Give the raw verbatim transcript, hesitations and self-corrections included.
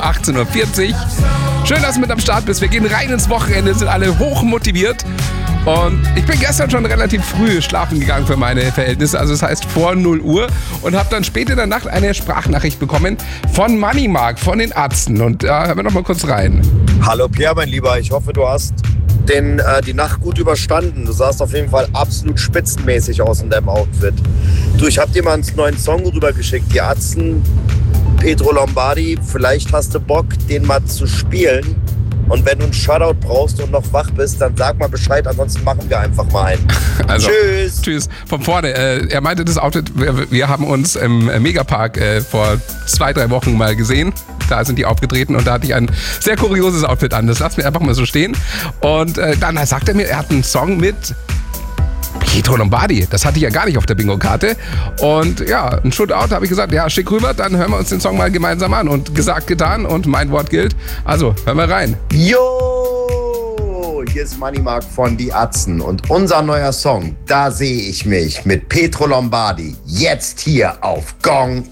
achtzehn Uhr vierzig. Schön, dass du mit am Start bist. Wir gehen rein ins Wochenende, sind alle hoch motiviert. Und ich bin gestern schon relativ früh schlafen gegangen für meine Verhältnisse, also das heißt vor null Uhr, und habe dann spät in der Nacht eine Sprachnachricht bekommen von Money Mark, von den Ärzten. Und da äh, hören wir noch mal kurz rein. Hallo Pierre, mein Lieber, ich hoffe, du hast den, äh, die Nacht gut überstanden. Du sahst auf jeden Fall absolut spitzenmäßig aus in deinem Outfit. Du, ich hab dir mal einen neuen Song rübergeschickt, die Ärzten, Pietro Lombardi. Vielleicht hast du Bock, den mal zu spielen. Und wenn du einen Shoutout brauchst und noch wach bist, dann sag mal Bescheid, ansonsten machen wir einfach mal einen. Also, tschüss. Tschüss. Von vorne. Äh, er meinte das Outfit, wir, wir haben uns im Megapark äh, vor zwei, drei Wochen mal gesehen. Da sind die aufgetreten und da hatte ich ein sehr kurioses Outfit an. Das lassen wir einfach mal so stehen. Und äh, dann sagt er mir, er hat einen Song mit Pietro Lombardi. Das hatte ich ja gar nicht auf der Bingo-Karte. Und ja, ein Shootout, habe ich gesagt, ja, schick rüber, dann hören wir uns den Song mal gemeinsam an. Und gesagt, getan, und mein Wort gilt. Also, hören wir rein. Jo, hier ist Money Mark von Die Atzen und unser neuer Song, Da sehe ich mich, mit Pietro Lombardi, jetzt hier auf Gong